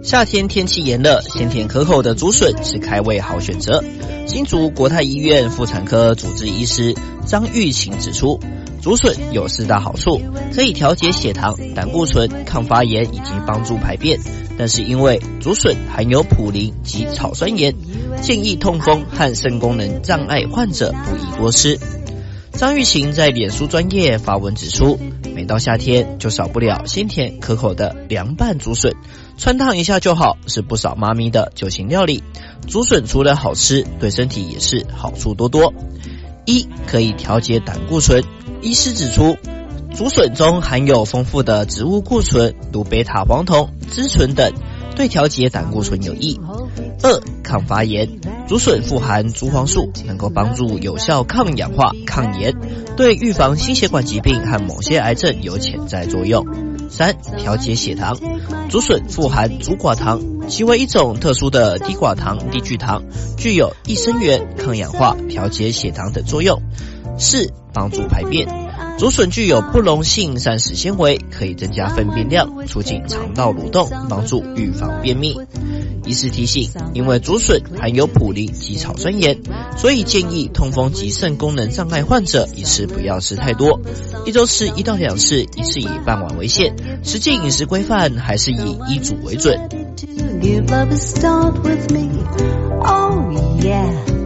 夏天天气炎热，鲜甜可口的竹笋是开胃好选择。新竹国泰医院妇产科主治医师张玉琴指出，竹笋有4大好处，可以调节血糖、胆固醇、抗发炎以及帮助排便。但是因为竹笋含有普林及草酸盐，建议痛风和肾功能障碍患者不宜多吃。张玉琴在脸书专页发文指出，每到夏天就少不了鲜甜可口的凉拌竹笋，穿烫一下就好，是不少妈咪的就寝料理。竹笋除了好吃，对身体也是好处多多。一、可以调节胆固醇。医师指出，竹笋中含有丰富的植物固醇，如贝塔黄酮、脂醇等，对调节胆固醇有益。2、抗发炎。竹笋富含竹黄素，能够帮助有效抗氧化、抗炎，对预防心血管疾病和某些癌症有潜在作用。3、调节血糖。竹笋富含竹寡糖，其为一种特殊的低寡糖低聚糖，具有益生元、抗氧化、调节血糖等作用。4、帮助排便。竹笋具有不溶性膳食纤维，可以增加粪便量，促进肠道蠕动，帮助预防便秘。医师提醒，因为竹笋含有普林及草酸盐，所以建议痛风及肾功能障碍患者一次不要吃太多，一周吃1到2次，一次以半碗为限。实际饮食规范还是以医嘱为准。 Give love a start with me. Oh yeah.